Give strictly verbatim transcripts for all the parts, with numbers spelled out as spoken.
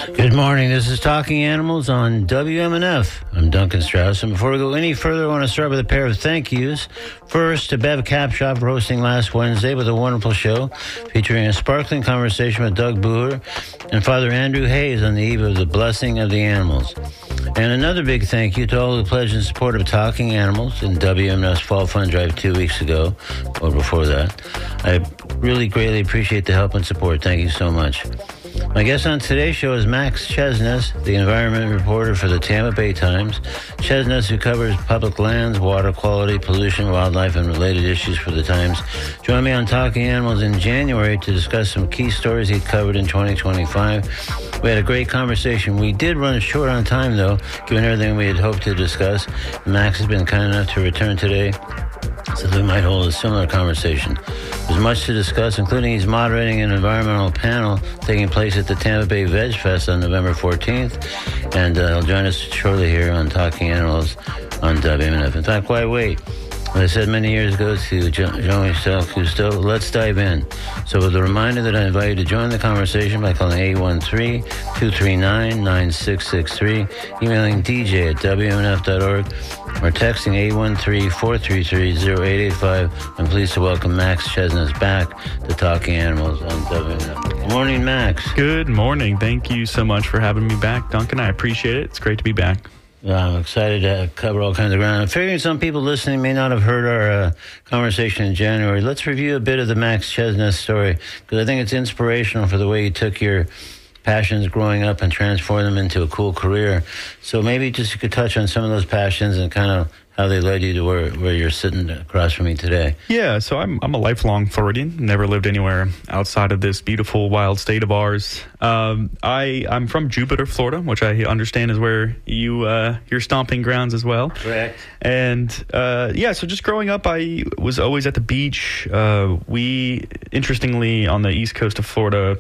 Good morning. This is Talking Animals on W M N F. I'm Duncan Strauss. And before we go any further, I want to start with a pair of thank yous. First, to Bev Capshop for hosting last Wednesday with a wonderful show featuring a sparkling conversation with Doug Booher and Father Andrew Hayes on the eve of the Blessing of the Animals. And another big thank you to all who pledged in support of Talking Animals in W M N F's Fall Fund Drive two weeks ago, or before that. I really greatly appreciate the help and support. Thank you so much. My guest on today's show is Max Chesnes, the environment reporter for the Tampa Bay Times. Chesnes, who covers public lands, water quality, pollution, wildlife, and related issues for the Times, joined me on Talking Animals in January to discuss some key stories he covered in twenty twenty-five. We had a great conversation. We did run short on time, though, given everything we had hoped to discuss. Max has been kind enough to return today, so we might hold a similar conversation. There's much to discuss, including he's moderating an environmental panel taking place at the Tampa Bay Veg Fest on November fourteenth, and uh, he'll join us shortly here on Talking Animals on W M N F. In fact, why wait? As I said many years ago to Jean-Michel Cousteau, let's dive in. So with a reminder that I invite you to join the conversation by calling eight one three, two three nine, nine six six three, emailing d j at w m n f dot org, or texting eight one three, four three three, zero eight eight five. I'm pleased to welcome Max Chesnes back to Talking Animals on W M N F. Good morning, Max. Good morning. Thank you so much for having me back, Duncan. I appreciate it. It's great to be back. I'm excited to cover all kinds of ground. I'm figuring some people listening may not have heard our uh, conversation in January. Let's review a bit of the Max Chesnes story, because I think it's inspirational for the way you took your passions growing up and transformed them into a cool career. So maybe just you could touch on some of those passions and kind of how they led you to where, where you're sitting across from me today. Yeah, so I'm I'm a lifelong Floridian. Never lived anywhere outside of this beautiful, wild state of ours. Um, I I'm from Jupiter, Florida, which I understand is where you uh, your stomping grounds as well. Correct. And uh, yeah, so just growing up, I was always at the beach. Uh, we, interestingly, on the east coast of Florida,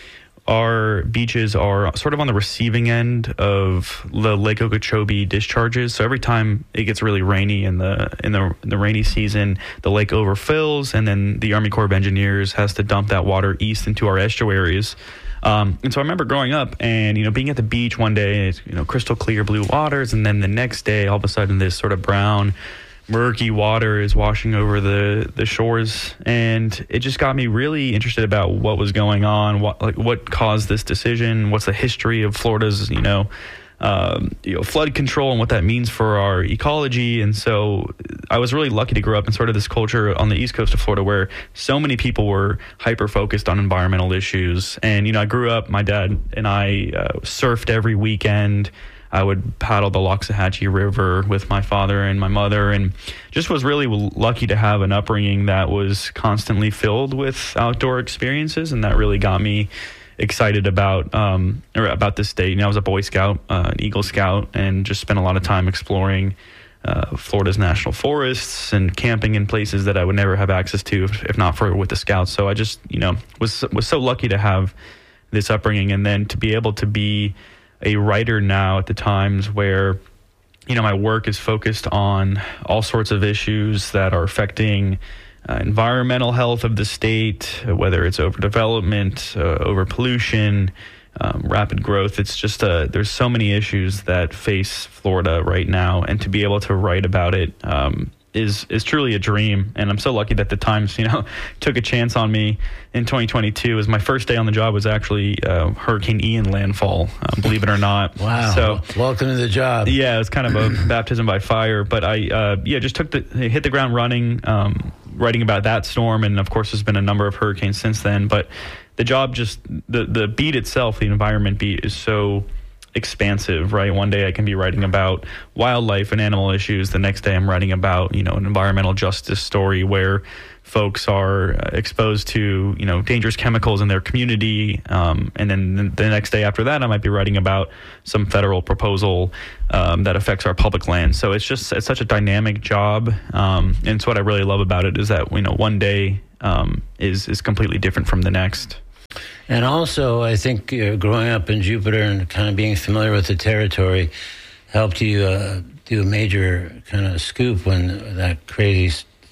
our beaches are sort of on the receiving end of the Lake Okeechobee discharges. So every time it gets really rainy in the in the in the rainy season, the lake overfills, and then the Army Corps of Engineers has to dump that water east into our estuaries. Um, and so I remember growing up and, you know, being at the beach one day, it's, you know, crystal clear blue waters, and then the next day, all of a sudden, this sort of brown, murky water is washing over the, the shores, and it just got me really interested about what was going on, what like what caused this decision, what's the history of Florida's, you know, um, you know, flood control and what that means for our ecology. And so I was really lucky to grow up in sort of this culture on the east coast of Florida where so many people were hyper focused on environmental issues. And, you know, I grew up, my dad and I uh, surfed every weekend. I would paddle the Loxahatchee River with my father and my mother, and just was really lucky to have an upbringing that was constantly filled with outdoor experiences, and that really got me excited about um, or about this state. You know, I was a Boy Scout, uh, an Eagle Scout, and just spent a lot of time exploring uh, Florida's national forests and camping in places that I would never have access to if, if not for with the Scouts. So I just, you know, was was so lucky to have this upbringing, and then to be able to be a writer now at the Times where, you know, my work is focused on all sorts of issues that are affecting uh, environmental health of the state, whether it's overdevelopment, uh, overpollution, um, rapid growth. It's just uh, there's so many issues that face Florida right now, and to be able to write about it um, is is truly a dream. And I'm so lucky that the Times, you know, took a chance on me in twenty twenty-two. As my first day on the job was actually uh, Hurricane Ian landfall, uh, believe it or not. Wow. So welcome to the job. Yeah, it was kind of a baptism by fire. But I, uh, yeah, just took the hit the ground running, um, writing about that storm. And of course, there's been a number of hurricanes since then. But the job, just the the beat itself, the environment beat, is so expansive, right? One day I can be writing about wildlife and animal issues. The next day I'm writing about, you know, an environmental justice story where folks are exposed to, you know, dangerous chemicals in their community. Um, and then the next day after that, I might be writing about some federal proposal um, that affects our public land. So it's just, it's such a dynamic job. Um, and it's what I really love about it is that, you know, one day um, is, is completely different from the next. And also, I think uh, growing up in Jupiter and kind of being familiar with the territory helped you uh, do a major kind of scoop when that crazy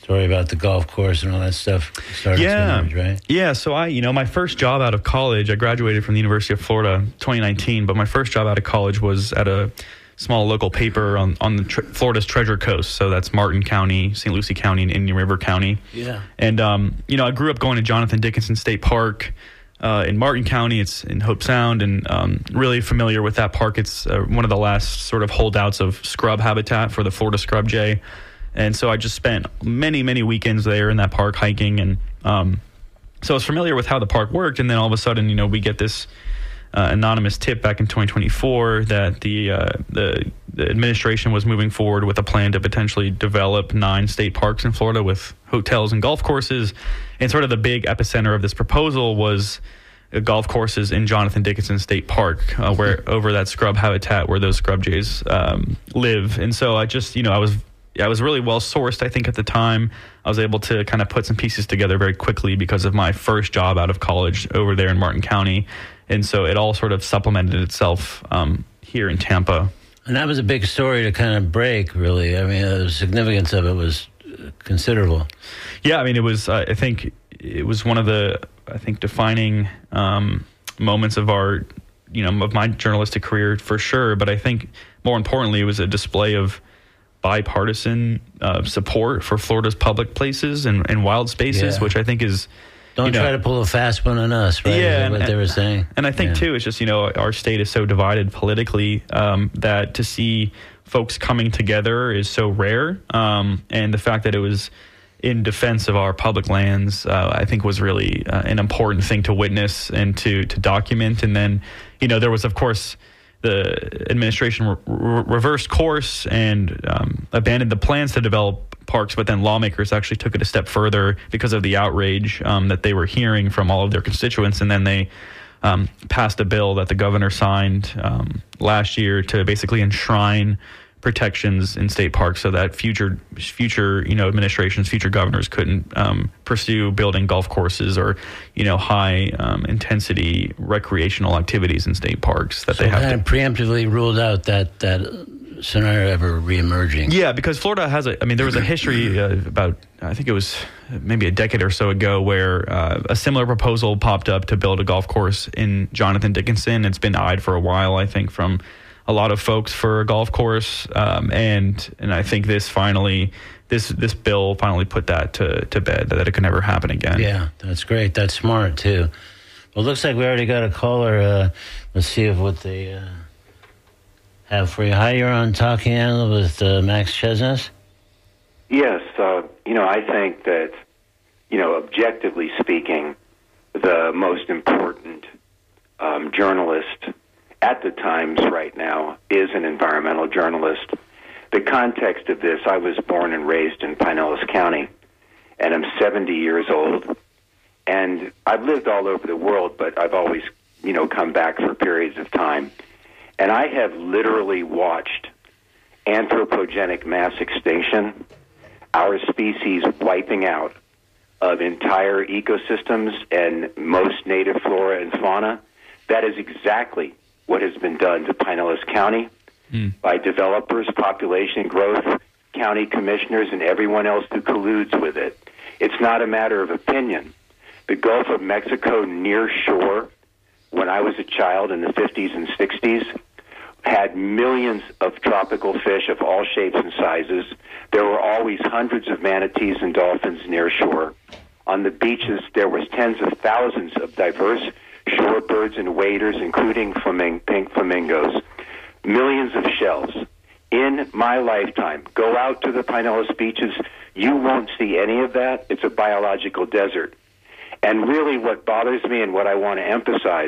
story about the golf course and all that stuff started Yeah. to emerge, right? Yeah, so I, you know, my first job out of college, I graduated from the University of Florida twenty nineteen, but my first job out of college was at a small local paper on, on the tre- Florida's Treasure Coast. So that's Martin County, Saint Lucie County, and Indian River County. Yeah. And, um, you know, I grew up going to Jonathan Dickinson State Park uh, in Martin County. It's in Hope Sound, and um, really familiar with that park. It's uh, one of the last sort of holdouts of scrub habitat for the Florida scrub jay. And so I just spent many, many weekends there in that park hiking. And um, so I was familiar with how the park worked. And then all of a sudden, you know, we get this uh, anonymous tip back in twenty twenty-four that the, uh, the the administration was moving forward with a plan to potentially develop nine state parks in Florida with hotels and golf courses. And sort of the big epicenter of this proposal was uh, golf courses in Jonathan Dickinson State Park, uh, where over that scrub habitat where those scrub jays um, live. And so I just, you know, I was I was really well sourced, I think, at the time. I was able to kind of put some pieces together very quickly because of my first job out of college over there in Martin County. And so it all sort of supplemented itself um, here in Tampa. And that was a big story to kind of break, really. I mean, the significance of it was considerable. Yeah, I mean, it was, uh, I think, it was one of the, I think, defining um, moments of our, you know, of my journalistic career for sure. But I think more importantly, it was a display of bipartisan uh, support for Florida's public places and, and wild spaces, Yeah. which I think is... Don't you know, try to pull a fast one on us, right? Yeah, Is that what and, they were saying. And I think, yeah. too, it's just, you know, our state is so divided politically um, that to see folks coming together is so rare. Um, and the fact that it was in defense of our public lands, uh, I think was really uh, an important thing to witness and to, to document. And then, you know, there was, of course... the administration re- re- reversed course and um, abandoned the plans to develop parks, but then lawmakers actually took it a step further because of the outrage um, that they were hearing from all of their constituents. And then they um, passed a bill that the governor signed um, last year to basically enshrine protections in state parks so that future future you know administrations, future governors couldn't um, pursue building golf courses or you know high um, intensity recreational activities in state parks that So they have kind to. of preemptively ruled out that that scenario ever reemerging. Yeah, because Florida has a, I mean, there was a history uh, about, I think it was maybe a decade or so ago where uh, a similar proposal popped up to build a golf course in Jonathan Dickinson. It's been eyed for a while, I think, from a lot of folks for a golf course. Um, and and I think this finally, this this bill finally put that to, to bed, that it could never happen again. Yeah, that's great. That's smart, too. Well, it looks like we already got a caller. Uh, let's see if what they uh, have for you. Hi, you're on Talking Animal with uh, Max Chesnes. Yes, uh, you know, I think that, you know, objectively speaking, the most important um, journalist at the Times right now is an environmental journalist. The context of this, I was born and raised in Pinellas County, and I'm seventy years old. And I've lived all over the world, but I've always, you know, come back for periods of time. And I have literally watched anthropogenic mass extinction, our species wiping out of entire ecosystems and most native flora and fauna. That is exactly what has been done to Pinellas County mm. by developers, population growth, county commissioners, and everyone else who colludes with it. It's not a matter of opinion. The Gulf of Mexico near shore, when I was a child in the fifties and sixties, had millions of tropical fish of all shapes and sizes. There were always hundreds of manatees and dolphins near shore. On the beaches, there was tens of thousands of diverse shorebirds and waders, including flaming- pink flamingos. Millions of shells. In my lifetime, go out to the Pinellas beaches. You won't see any of that. It's a biological desert. And really what bothers me and what I want to emphasize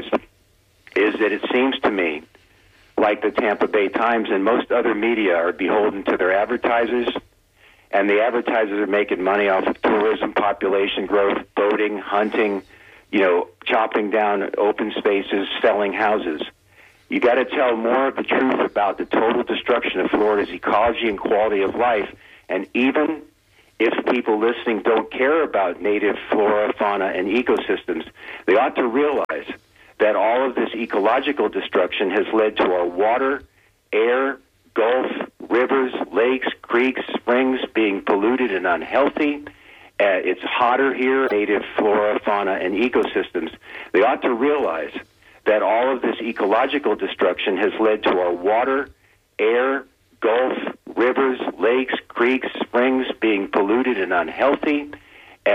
is that it seems to me like the Tampa Bay Times and most other media are beholden to their advertisers, and the advertisers are making money off of tourism, population growth, boating, hunting, you know, chopping down open spaces, selling houses. You got to tell more of the truth about the total destruction of Florida's ecology and quality of life. And even if people listening don't care about native flora, fauna, and ecosystems, they ought to realize that all of this ecological destruction has led to our water, air, Gulf, rivers, lakes, creeks, springs being polluted and unhealthy, Uh, it's hotter here, native flora, fauna, and ecosystems. They ought to realize that all of this ecological destruction has led to our water, air, Gulf, rivers, lakes, creeks, springs being polluted and unhealthy.